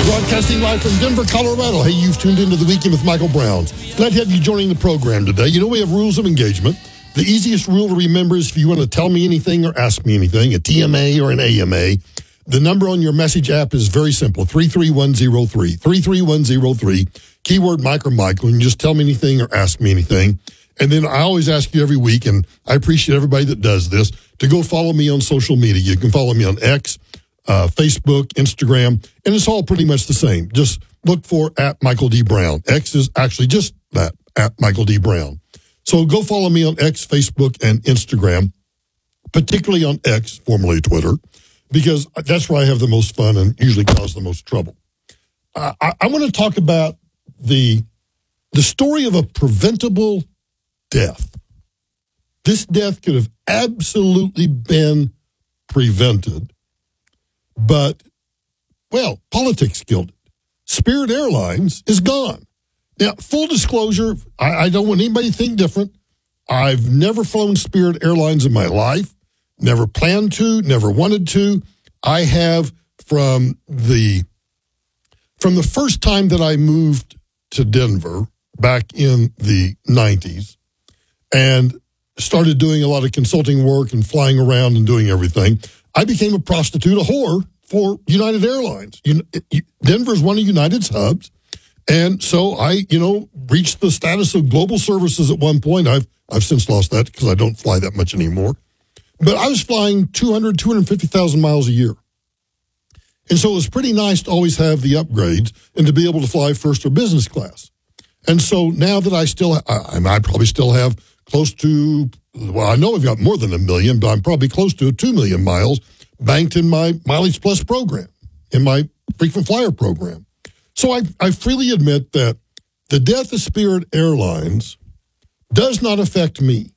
Broadcasting live from Denver, Colorado. Hey, you've tuned into The Weekend with Michael Brown. Glad to have you joining the program today. You know, we have rules of engagement. The easiest rule to remember is if you want to tell me anything or ask me anything, a TMA or an AMA, the number on your message app is very simple, 33103. 33103, keyword Mike or Michael, and you just tell me anything or ask me anything. And then I always ask you every week, and I appreciate everybody that does this, to go follow me on social media. You can follow me on X, Facebook, Instagram, and it's all pretty much the same. Just look for @Michael D. Brown. X is actually just that, @Michael D. Brown. So go follow me on X, Facebook, and Instagram, particularly on X, formerly Twitter, because that's where I have the most fun and usually cause the most trouble. I want to talk about the story of a preventable death. This death could have absolutely been prevented, but, well, politics killed it. Spirit Airlines is gone. Now, full disclosure, I don't want anybody to think different. I've never flown Spirit Airlines in my life, never planned to, never wanted to. I have from the first time that I moved to Denver back in the 90s and started doing a lot of consulting work and flying around and doing everything, I became a prostitute, a whore for United Airlines. Denver is one of United's hubs. And so I, reached the status of global services at one point. I've since lost that because I don't fly that much anymore. But I was flying 250,000 miles a year. And so it was pretty nice to always have the upgrades and to be able to fly first or business class. And so now that I probably still have close to, well, I know I've got more than 1 million, but I'm probably close to 2 million miles banked in my Mileage Plus program, in my frequent flyer program. So I freely admit that the death of Spirit Airlines does not affect me.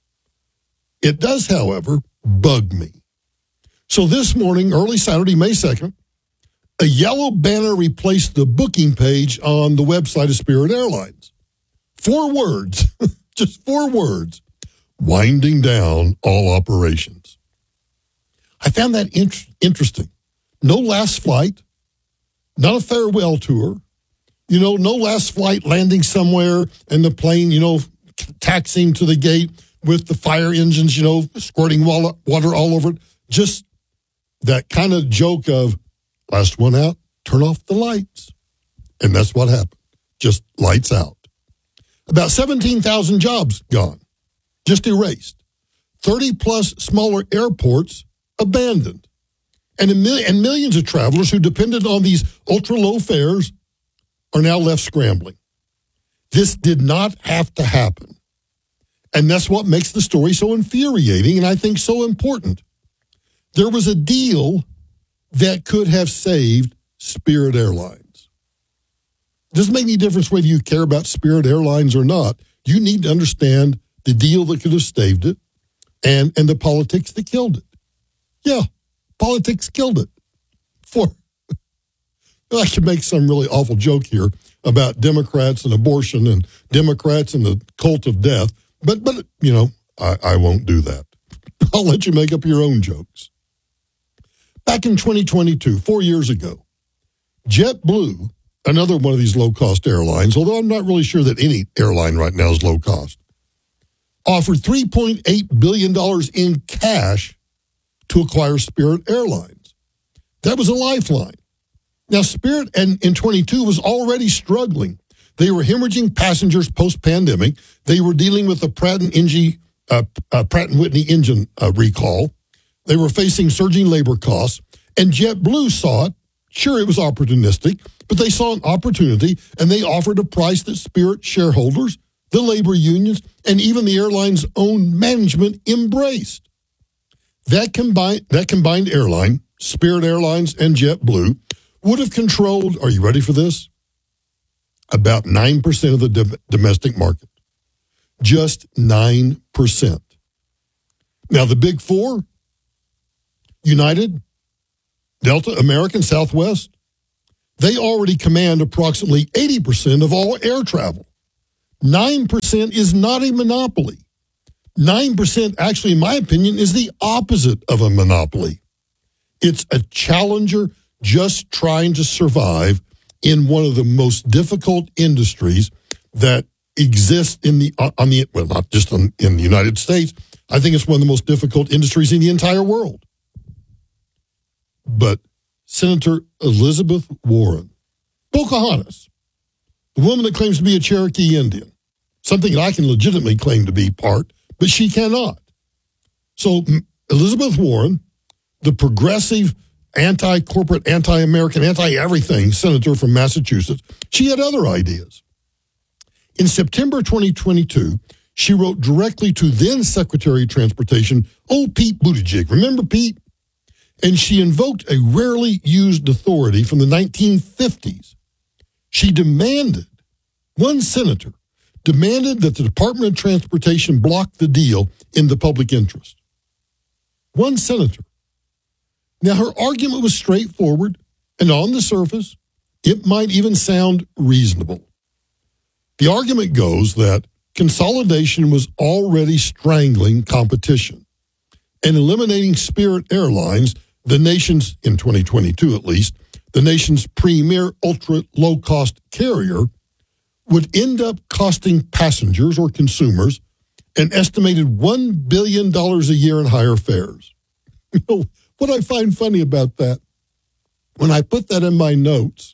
It does, however, bug me. So this morning, early Saturday, May 2nd, a yellow banner replaced the booking page on the website of Spirit Airlines. 4 words, just 4 words, winding down all operations. I found that interesting. No last flight, not a farewell tour, no last flight landing somewhere and the plane, taxiing to the gate with the fire engines, squirting water all over it. Just that kind of joke of last one out, turn off the lights. And that's what happened. Just lights out. About 17,000 jobs gone, just erased. 30 plus smaller airports abandoned. And millions of travelers who depended on these ultra-low fares are now left scrambling. This did not have to happen. And that's what makes the story so infuriating and I think so important. There was a deal that could have saved Spirit Airlines. Doesn't make any difference whether you care about Spirit Airlines or not. You need to understand the deal that could have saved it and the politics that killed it. Yeah, politics killed it. I could make some really awful joke here about Democrats and abortion and Democrats and the cult of death, but I won't do that. I'll let you make up your own jokes. Back in 2022, 4 years ago, JetBlue, another one of these low-cost airlines, although I'm not really sure that any airline right now is low-cost, offered $3.8 billion in cash to acquire Spirit Airlines. That was a lifeline. Now, Spirit in 22 was already struggling. They were hemorrhaging passengers post-pandemic. They were dealing with the Pratt & Whitney engine recall. They were facing surging labor costs. And JetBlue saw it. Sure, it was opportunistic, but they saw an opportunity, and they offered a price that Spirit shareholders, the labor unions, and even the airline's own management embraced. That combined airline, Spirit Airlines and JetBlue, would have controlled, are you ready for this? About 9% of the domestic market. Just 9%. Now, the big four, United, Delta, American, Southwest, they already command approximately 80% of all air travel. 9% is not a monopoly. 9%, actually, in my opinion, is the opposite of a monopoly. It's a challenger just trying to survive in one of the most difficult industries that exists in not just in the United States. I think it's one of the most difficult industries in the entire world. But Senator Elizabeth Warren, Pocahontas, the woman that claims to be a Cherokee Indian, something that I can legitimately claim to be part, but she cannot. So Elizabeth Warren, the progressive, anti-corporate, anti-American, anti-everything senator from Massachusetts, she had other ideas. In September 2022, she wrote directly to then Secretary of Transportation, Pete Buttigieg. Remember Pete? And she invoked a rarely used authority from the 1950s. She demanded, one senator demanded that the Department of Transportation block the deal in the public interest. One senator. Now, her argument was straightforward, and on the surface, it might even sound reasonable. The argument goes that consolidation was already strangling competition, and eliminating Spirit Airlines, the nation's, in 2022 at least, the nation's premier ultra-low-cost carrier, would end up costing passengers or consumers an estimated $1 billion a year in higher fares. You know, what I find funny about that, when I put that in my notes,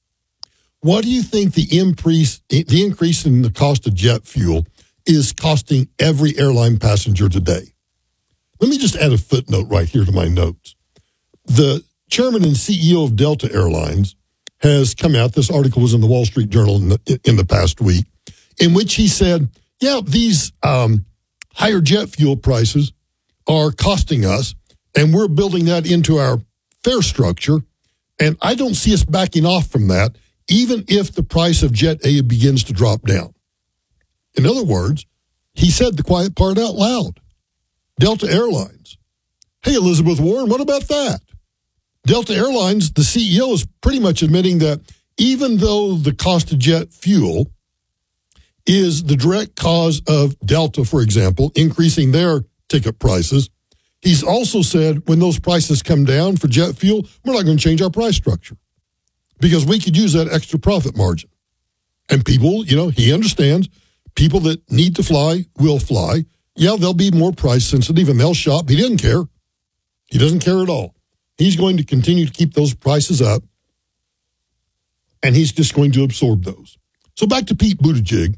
what do you think the increase in the cost of jet fuel is costing every airline passenger today? Let me just add a footnote right here to my notes. The chairman and CEO of Delta Airlines has come out, this article was in the Wall Street Journal in the past week, in which he said, yeah, these higher jet fuel prices are costing us, and we're building that into our fare structure, and I don't see us backing off from that, even if the price of Jet A begins to drop down. In other words, he said the quiet part out loud. Delta Airlines. Hey, Elizabeth Warren, what about that? Delta Airlines, the CEO is pretty much admitting that even though the cost of jet fuel is the direct cause of Delta, for example, increasing their ticket prices, he's also said when those prices come down for jet fuel, we're not going to change our price structure because we could use that extra profit margin. And people, he understands people that need to fly will fly. Yeah, they'll be more price sensitive and they'll shop. He didn't care. He doesn't care at all. He's going to continue to keep those prices up, and he's just going to absorb those. So back to Pete Buttigieg.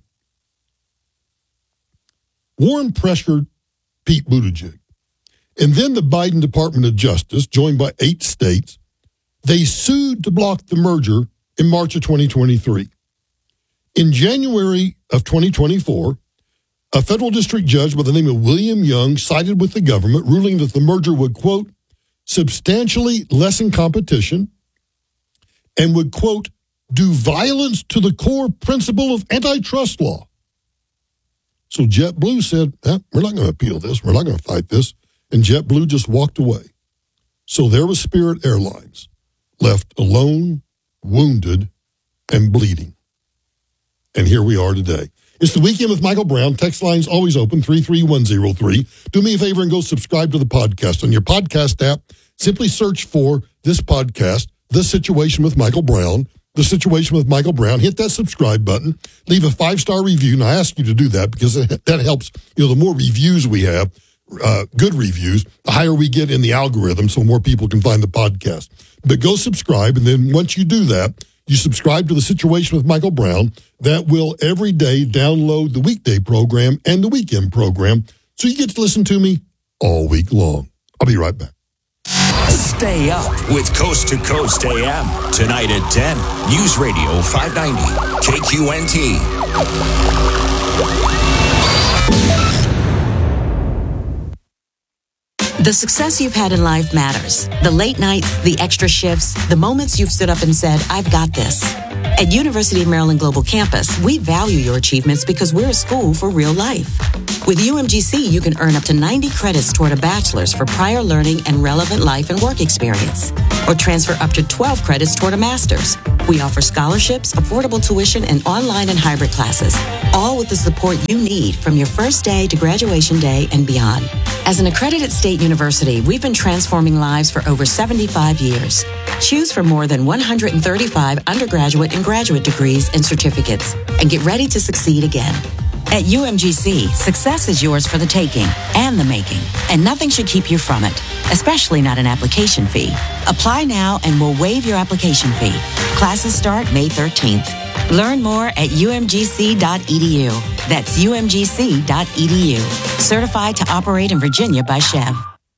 Warren pressured Pete Buttigieg. And then the Biden Department of Justice, joined by 8 states, they sued to block the merger in March of 2023. In January of 2024, a federal district judge by the name of William Young sided with the government, ruling that the merger would, quote, substantially lessen competition and would, quote, do violence to the core principle of antitrust law. So JetBlue said, we're not going to appeal this. We're not going to fight this. And JetBlue just walked away. So there was Spirit Airlines, left alone, wounded, and bleeding. And here we are today. It's the Weekend with Michael Brown. Text line's always open, 33103. Do me a favor and go subscribe to the podcast. On your podcast app, simply search for this podcast, The Situation with Michael Brown. The Situation with Michael Brown. Hit that subscribe button. Leave a 5-star review. And I ask you to do that because that helps. The more reviews we have, good reviews, the higher we get in the algorithm so more people can find the podcast. But go subscribe. And then once you do that, you subscribe to The Situation with Michael Brown. That will every day download the weekday program and the weekend program. So you get to listen to me all week long. I'll be right back. Stay up with Coast to Coast AM. Tonight at 10, News Radio 590, KQNT. The success you've had in life matters. The late nights, the extra shifts, the moments you've stood up and said, I've got this. At University of Maryland Global Campus, we value your achievements because we're a school for real life. With UMGC, you can earn up to 90 credits toward a bachelor's for prior learning and relevant life and work experience, or transfer up to 12 credits toward a master's. We offer scholarships, affordable tuition, and online and hybrid classes, all with the support you need from your first day to graduation day and beyond. As an accredited state university, we've been transforming lives for over 75 years. Choose from more than 135 undergraduate and graduate degrees and certificates, and get ready to succeed again. At UMGC, success is yours for the taking and the making, and nothing should keep you from it, especially not an application fee. Apply now and we'll waive your application fee. Classes start May 13th. Learn more at umgc.edu. That's umgc.edu. Certified to operate in Virginia by Chev.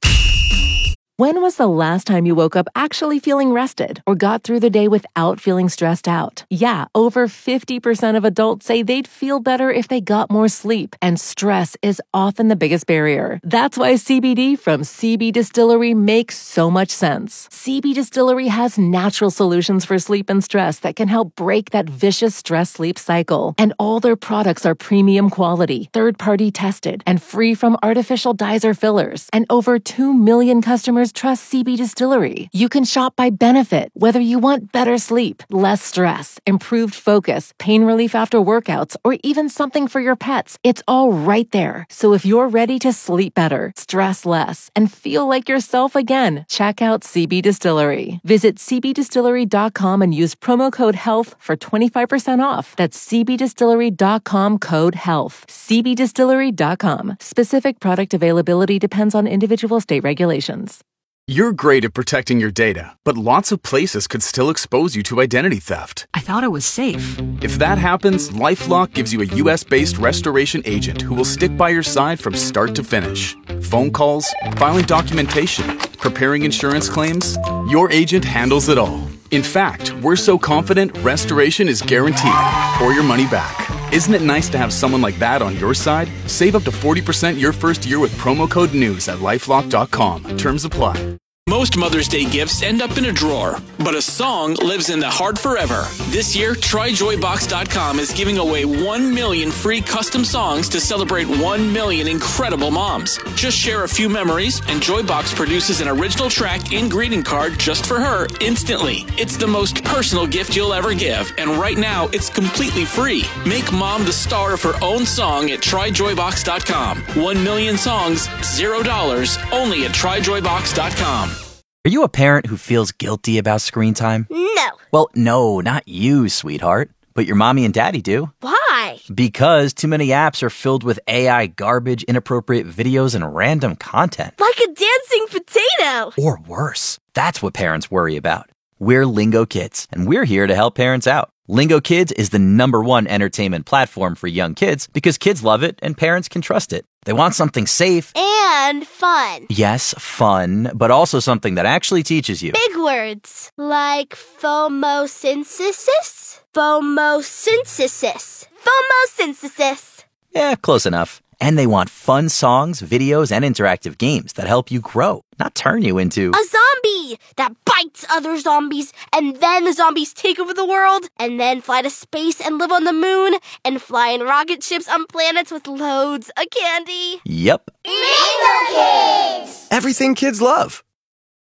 When was the last time you woke up actually feeling rested or got through the day without feeling stressed out? Yeah, over 50% of adults say they'd feel better if they got more sleep, and stress is often the biggest barrier. That's why CBD from CB Distillery makes so much sense. CB Distillery has natural solutions for sleep and stress that can help break that vicious stress-sleep cycle. And all their products are premium quality, third-party tested, and free from artificial dyes or fillers. And over 2 million customers trust CB Distillery. You can shop by benefit, whether you want better sleep, less stress, improved focus, pain relief after workouts, or even something for your pets. It's all right there. So if you're ready to sleep better, stress less, and feel like yourself again, check out CB Distillery. Visit cbdistillery.com and use promo code HEALTH for 25% off. That's cbdistillery.com code HEALTH. cbdistillery.com. Specific product availability depends on individual state regulations. You're great at protecting your data, but lots of places could still expose you to identity theft. I thought it was safe. If that happens, LifeLock gives you a US-based restoration agent who will stick by your side from start to finish. Phone calls, filing documentation, preparing insurance claims, your agent handles it all. In fact, we're so confident restoration is guaranteed, or your money back. Isn't it nice to have someone like that on your side? Save up to 40% your first year with promo code NEWS at LifeLock.com. Terms apply. Most Mother's Day gifts end up in a drawer, but a song lives in the heart forever. This year, TryJoyBox.com is giving away 1 million free custom songs to celebrate 1 million incredible moms. Just share a few memories, and Joybox produces an original track and greeting card just for her instantly. It's the most personal gift you'll ever give, and right now, it's completely free. Make mom the star of her own song at TryJoyBox.com. 1 million songs, $0, only at TryJoyBox.com. Are you a parent who feels guilty about screen time? No. Well, no, not you, sweetheart. But your mommy and daddy do. Why? Because too many apps are filled with AI garbage, inappropriate videos, and random content. Like a dancing potato. Or worse. That's what parents worry about. We're Lingo Kids, and we're here to help parents out. Lingo Kids is the #1 entertainment platform for young kids because kids love it and parents can trust it. They want something safe and fun. Yes, fun, but also something that actually teaches you. Big words like phomosynthesis. Phomosynthesis. Phomosynthesis. Yeah, close enough. And they want fun songs, videos, and interactive games that help you grow, not turn you into a zombie that bites other zombies, and then the zombies take over the world, and then fly to space and live on the moon, and fly in rocket ships on planets with loads of candy. Yep. Lingo Kids! Everything kids love.